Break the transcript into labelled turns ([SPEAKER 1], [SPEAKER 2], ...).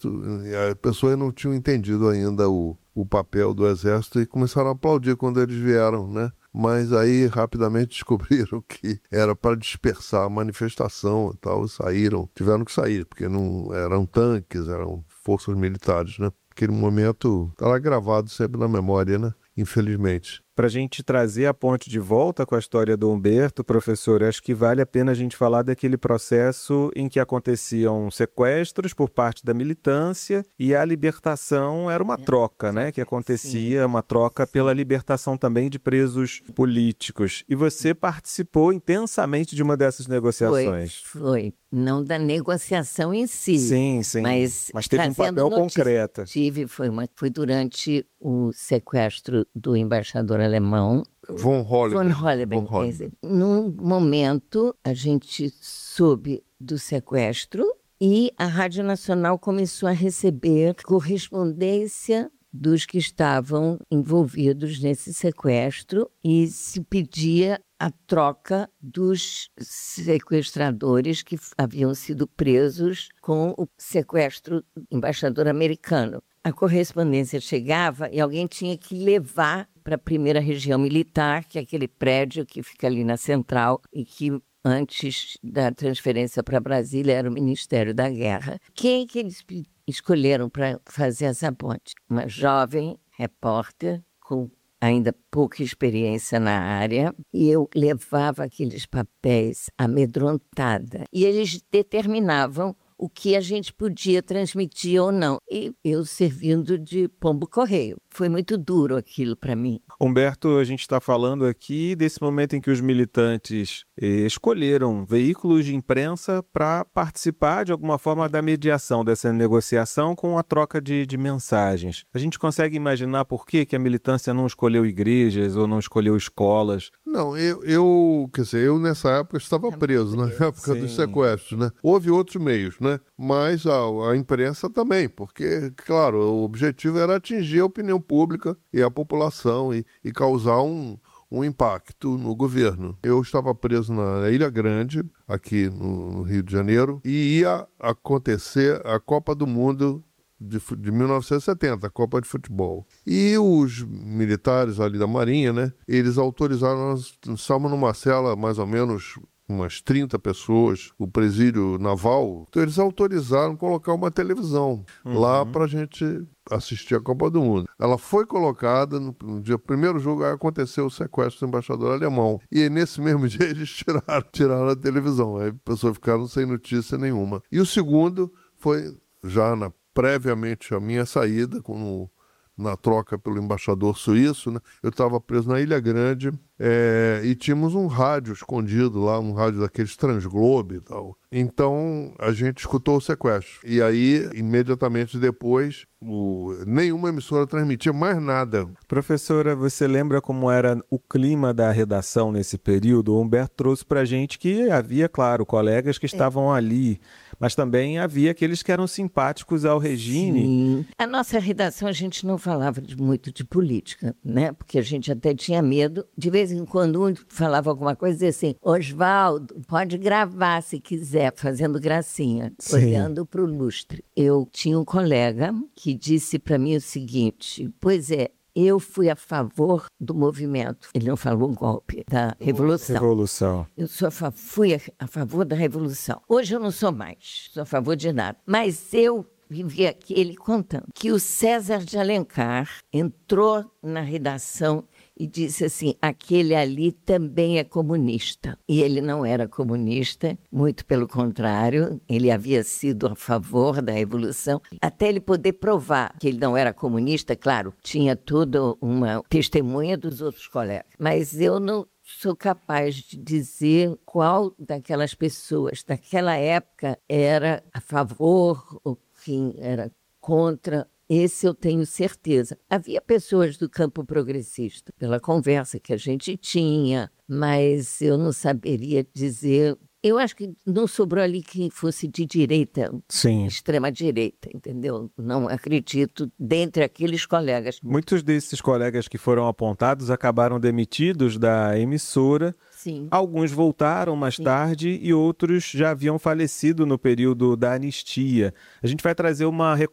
[SPEAKER 1] exército, as pessoas não tinham entendido ainda o papel do exército e começaram a aplaudir quando eles vieram, né? Mas aí rapidamente descobriram que era para dispersar a manifestação e tal, e saíram, tiveram que sair, porque não eram tanques, eram forças militares, né? Aquele momento está lá gravado sempre na memória, né? Infelizmente.
[SPEAKER 2] Para a gente trazer a ponte de volta com a história do Humberto, professor, acho que vale a pena a gente falar daquele processo em que aconteciam sequestros por parte da militância e a libertação era uma troca, né? Que acontecia, uma troca pela libertação também de presos políticos. E você participou intensamente de uma dessas negociações.
[SPEAKER 3] Foi. Não da negociação em si.
[SPEAKER 2] Sim. Mas teve um papel concreto.
[SPEAKER 3] Foi durante o sequestro do embaixador alemão,
[SPEAKER 1] Von Holleben.
[SPEAKER 3] Num momento, a gente soube do sequestro e a Rádio Nacional começou a receber correspondência dos que estavam envolvidos nesse sequestro e se pedia a troca dos sequestradores que haviam sido presos com o sequestro do embaixador americano. A correspondência chegava e alguém tinha que levar para a primeira região militar, que é aquele prédio que fica ali na central e que antes da transferência para Brasília era o Ministério da Guerra. Quem que eles escolheram para fazer essa ponte? Uma jovem repórter com ainda pouca experiência na área, e eu levava aqueles papéis amedrontada. E eles determinavam o que a gente podia transmitir ou não. E eu servindo de pombo-correio. Foi muito duro aquilo para mim.
[SPEAKER 2] Humberto, a gente está falando aqui desse momento em que os militantes escolheram veículos de imprensa para participar de alguma forma da mediação dessa negociação com a troca de mensagens. A gente consegue imaginar por que a militância não escolheu igrejas ou não escolheu escolas?
[SPEAKER 1] Não, eu nessa época estava preso, na época dos sequestros, né? Houve outros meios, né? Mas a imprensa também, porque, claro, o objetivo era atingir a opinião pública e a população e causar um impacto no governo. Eu estava preso na Ilha Grande, aqui no Rio de Janeiro, e ia acontecer a Copa do Mundo de 1970, a Copa de Futebol. E os militares ali da Marinha, né, eles autorizaram, nós estávamos numa cela mais ou menos umas 30 pessoas, o presídio naval, então eles autorizaram colocar uma televisão lá para a gente assistir a Copa do Mundo. Ela foi colocada no dia primeiro jogo, aí aconteceu o sequestro do embaixador alemão. E nesse mesmo dia eles tiraram a televisão. Aí as pessoas ficaram sem notícia nenhuma. E o segundo foi já previamente a minha saída, na troca pelo embaixador suíço, né? Eu estava preso na Ilha Grande e tínhamos um rádio escondido lá, um rádio daqueles Transglobe e tal. Então a gente escutou o sequestro. E aí, imediatamente depois, nenhuma emissora transmitia mais nada.
[SPEAKER 2] Professora, você lembra como era o clima da redação nesse período? O Humberto trouxe para a gente que havia, claro, colegas que estavam ali, mas também havia aqueles que eram simpáticos ao regime.
[SPEAKER 3] Sim. A nossa redação, a gente não falava muito de política, né? Porque a gente até tinha medo. De vez em quando um falava alguma coisa, dizia assim, Oswaldo, pode gravar se quiser, fazendo gracinha, olhando para o lustre. Eu tinha um colega que disse para mim o seguinte, pois é, eu fui a favor do movimento, ele não falou golpe, da Revolução. Eu fui a favor da Revolução. Hoje eu não sou mais, sou a favor de nada. Mas eu vivi aqui, ele contando, que o César de Alencar entrou na redação e disse assim, aquele ali também é comunista. E ele não era comunista, muito pelo contrário, ele havia sido a favor da Revolução. Até ele poder provar que ele não era comunista, claro, tinha toda uma testemunha dos outros colegas. Mas eu não sou capaz de dizer qual daquelas pessoas daquela época era a favor ou quem era contra. Esse eu tenho certeza. Havia pessoas do campo progressista, pela conversa que a gente tinha, mas eu não saberia dizer. Eu acho que não sobrou ali quem fosse de direita, extrema-direita, entendeu? Não acredito, dentre aqueles colegas.
[SPEAKER 2] Muitos desses colegas que foram apontados acabaram demitidos da emissora.
[SPEAKER 3] Sim.
[SPEAKER 2] Alguns voltaram mais tarde e outros já haviam falecido no período da anistia. A gente vai trazer uma